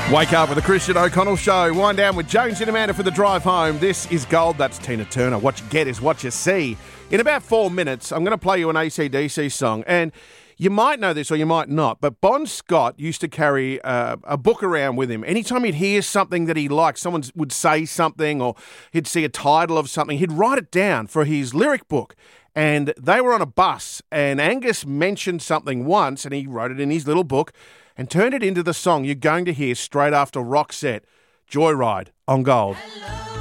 Wake up with the Christian O'Connell Show. Wind down with Jones and Amanda for the drive home. This is Gold. That's Tina Turner. What you get is what you see. In about 4 minutes, I'm going to play you an AC/DC song. And you might know this or you might not, but Bon Scott used to carry a book around with him. Anytime he'd hear something that he liked, someone would say something or he'd see a title of something, he'd write it down for his lyric book. And they were on a bus and Angus mentioned something once and he wrote it in his little book and turned it into the song you're going to hear straight after Roxette, Joyride on Gold. Hello.